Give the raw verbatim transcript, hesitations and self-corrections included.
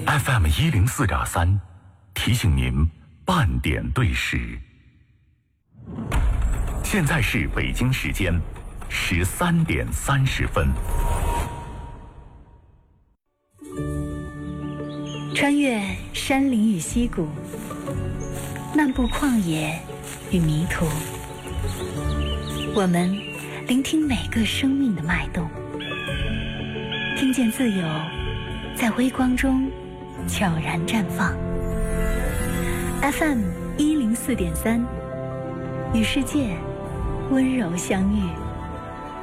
F M 一零四点三，提醒您半点对时。现在是北京时间十三点三十分。 穿越山林与溪谷，漫步旷野与迷途，我们聆听每个生命的脉动，听见自由在微光中悄然绽放。F M 一零四点三，与世界温柔相遇。